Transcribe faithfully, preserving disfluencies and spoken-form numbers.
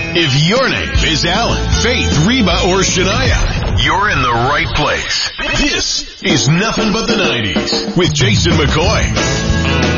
If your name is Alan, Faith, Reba, or Shania, you're in the right place. This is Nothing But the nineties with Jason McCoy.